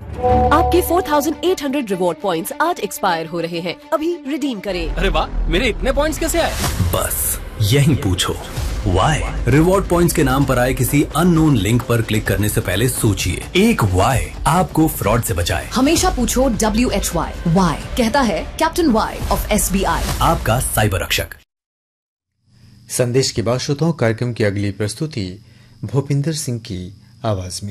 आपके 4800 reward points आज expire हो रहे हैं, अभी रिडीम करें। अरे वाह, मेरे इतने पॉइंट्स कैसे आए? बस यही पूछो वाई। रिवॉर्ड पॉइंट्स के नाम पर आए किसी अननोन लिंक पर क्लिक करने से पहले सोचिए, एक वाई आपको फ्रॉड से बचाए। हमेशा पूछो WHY, वाई कहता है कैप्टन वाई ऑफ SBI, आपका साइबर रक्षक। संदेश के बाद श्रोताओं, कार्यक्रम की अगली प्रस्तुति भूपिंदर सिंह की आवाज में।